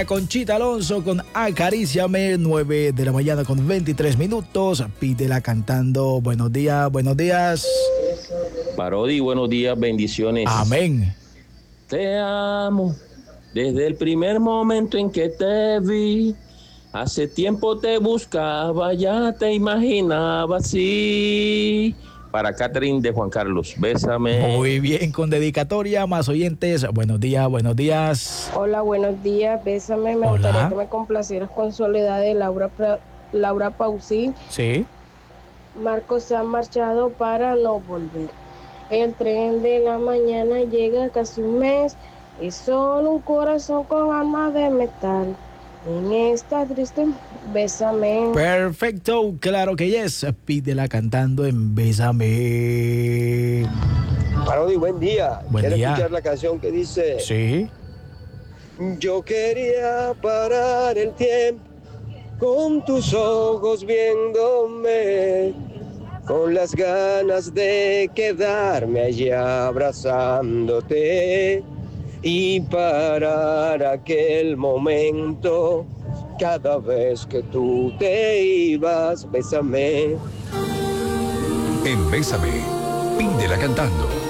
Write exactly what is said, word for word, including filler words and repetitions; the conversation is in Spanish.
Conchita Alonso con Acaríciame, nueve de la mañana con veintitrés minutos. Pídela cantando. Buenos días, buenos días. Parodi, buenos días, bendiciones. Amén. Te amo desde el primer momento en que te vi. Hace tiempo te buscaba, ya te imaginaba así. Para Catherine de Juan Carlos, bésame. Muy bien, con dedicatoria, más oyentes. Buenos días, buenos días. Hola, buenos días, bésame. Me Hola. gustaría que me complacieras con Soledad de Laura, Laura Pausí. Sí. Marcos se ha marchado para no volver. El tren de la mañana llega casi un mes y solo un corazón con alma de metal. En esta triste, bésame. Perfecto, claro que yes. Pídela cantando en Bésame. Parodi, buen día. Buen ¿Quieres día. escuchar la canción que dice? Sí. Yo quería parar el tiempo con tus ojos viéndome, con las ganas de quedarme allí abrazándote y parar aquel momento cada vez que tú te ibas. Bésame. En Bésame, pídela cantando.